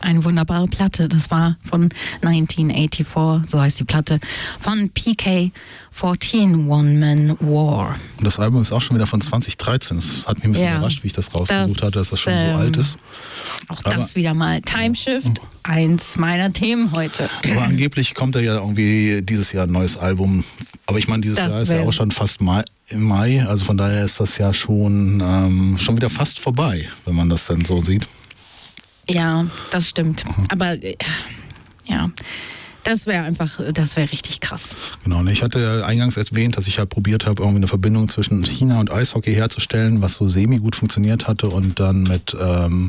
Eine wunderbare Platte. Das war von 1984, so heißt die Platte, von PK-14 One Man War. Und das Album ist auch schon wieder von 2013. Das hat mich ein bisschen überrascht, wie ich das rausgesucht hatte, dass das schon so alt ist. Auch das wieder mal. Time Shift, eins meiner Themen heute. Aber angeblich kommt da ja irgendwie dieses Jahr ein neues Album. Aber ich meine, dieses Jahr ist ja auch schon fast im Mai. Also von daher ist das ja schon wieder fast vorbei, wenn man das dann so sieht. Ja, das stimmt. Aber ja, das wäre richtig krass. Genau, und ich hatte eingangs erwähnt, dass ich halt probiert habe, irgendwie eine Verbindung zwischen China und Eishockey herzustellen, was so semi-gut funktioniert hatte und dann mit so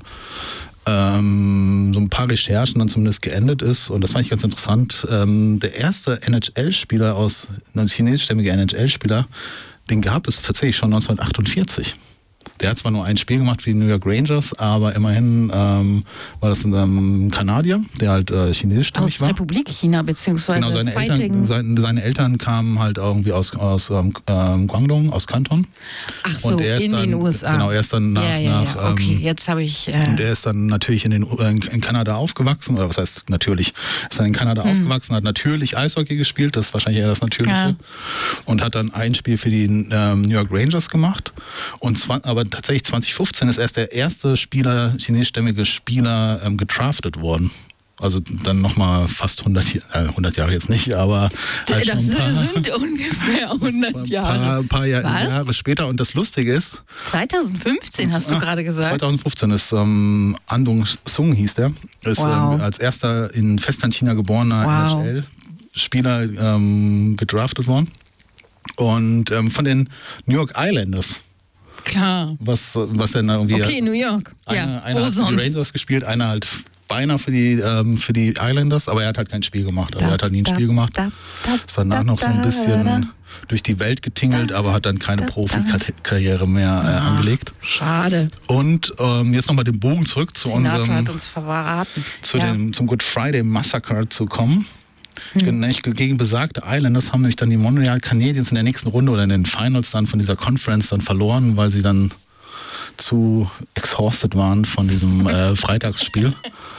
ein paar Recherchen dann zumindest geendet ist. Und das fand ich ganz interessant. Der erste NHL-Spieler ein chinesischstämmiger NHL-Spieler, den gab es tatsächlich schon 1948. Der hat zwar nur ein Spiel gemacht für die New York Rangers, aber immerhin war das ein Kanadier, der halt chinesischstämmig war. Aus Republik China, beziehungsweise genau, seine Eltern kamen halt irgendwie aus Guangdong, aus Kanton. Ach so, und in den USA. Genau, er ist dann nach okay, jetzt habe ich... Und er ist dann natürlich in Kanada aufgewachsen, oder was heißt natürlich, ist dann in Kanada aufgewachsen, hat natürlich Eishockey gespielt, das ist wahrscheinlich eher das Natürliche, und hat dann ein Spiel für die New York Rangers gemacht. Aber tatsächlich 2015 ist erst der erste chinesischstämmige Spieler gedraftet worden. Also dann nochmal fast 100 Jahre jetzt nicht, aber halt das sind ungefähr 100 Jahre. Ein paar Jahre später. Und das Lustige ist... 2015 hast du gerade gesagt. 2015 ist Andong Sung hieß der. Ist als erster in Festland-China geborener NHL-Spieler gedraftet worden. Und von den New York Islanders. Klar. Was dann irgendwie... Okay, New York. Einer hat für die Rangers gespielt, einer halt beinahe für die Islanders, aber er hat halt kein Spiel gemacht. Er hat halt nie ein Spiel gemacht. Ist danach noch so ein bisschen durch die Welt getingelt, aber hat dann keine Profikarriere mehr angelegt. Schade. Und jetzt nochmal den Bogen zurück zu unserem... hat uns verraten. Zum Good Friday Massacre zu kommen. Gegen besagte Islanders haben nämlich dann die Montreal Canadiens in der nächsten Runde oder in den Finals dann von dieser Conference dann verloren, weil sie dann zu exhausted waren von diesem Freitagsspiel.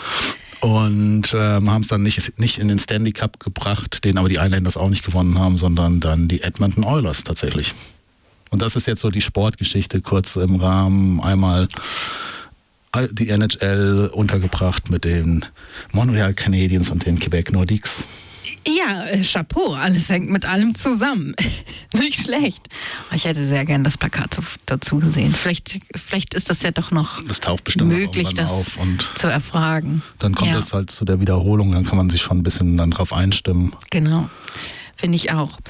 Und haben es dann nicht in den Stanley Cup gebracht, den aber die Islanders auch nicht gewonnen haben, sondern dann die Edmonton Oilers tatsächlich. Und das ist jetzt so die Sportgeschichte kurz im Rahmen. Einmal die NHL untergebracht mit den Montreal Canadiens und den Quebec Nordiques. Ja, Chapeau, alles hängt mit allem zusammen. Nicht schlecht. Ich hätte sehr gern das Plakat dazu gesehen. Vielleicht ist das ja doch noch möglich, das zu erfragen. Dann kommt es halt zu der Wiederholung, dann kann man sich schon ein bisschen dann drauf einstimmen. Genau, finde ich auch.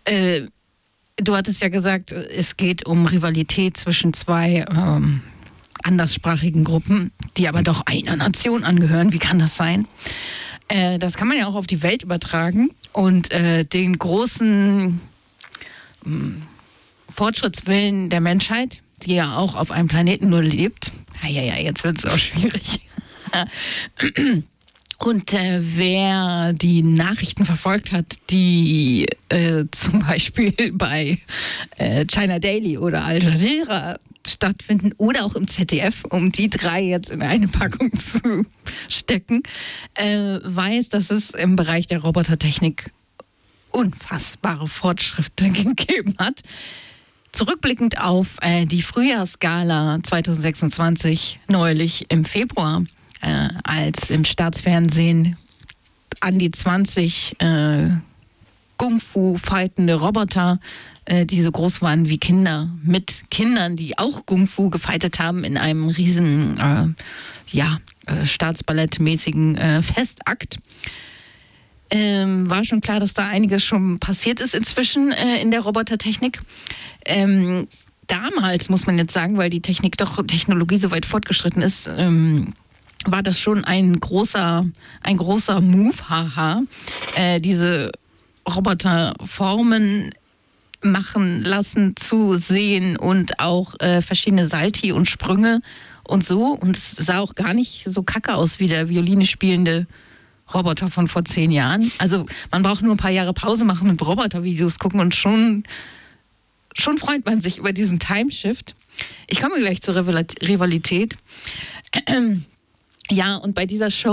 Du hattest ja gesagt, es geht um Rivalität zwischen zwei anderssprachigen Gruppen, die aber doch einer Nation angehören. Wie kann das sein? Das kann man ja auch auf die Welt übertragen und den großen Fortschrittswillen der Menschheit, die ja auch auf einem Planeten nur lebt. Jetzt wird es auch schwierig. Und wer die Nachrichten verfolgt hat, die zum Beispiel bei China Daily oder Al Jazeera stattfinden oder auch im ZDF, um die drei jetzt in eine Packung zu stecken, weiß, dass es im Bereich der Robotertechnik unfassbare Fortschritte gegeben hat. Zurückblickend auf die Frühjahrsgala 2026 neulich im Februar, als im Staatsfernsehen an die 20 Kung-Fu-fightende Roboter, die so groß waren wie Kinder, mit Kindern, die auch Kung-Fu gefightet haben in einem riesen Staatsballettmäßigen Festakt. War schon klar, dass da einiges schon passiert ist inzwischen in der Robotertechnik. Damals, muss man jetzt sagen, weil die Technologie so weit fortgeschritten ist, war das schon ein großer Move, diese Roboterformen machen lassen, zu sehen und auch verschiedene Salti und Sprünge und so. Und es sah auch gar nicht so kacke aus wie der Violine spielende Roboter von vor 10 Jahren. Also man braucht nur ein paar Jahre Pause machen mit Robotervideos gucken und schon freut man sich über diesen Timeshift. Ich komme gleich zur Rivalität. Ja, und bei dieser Show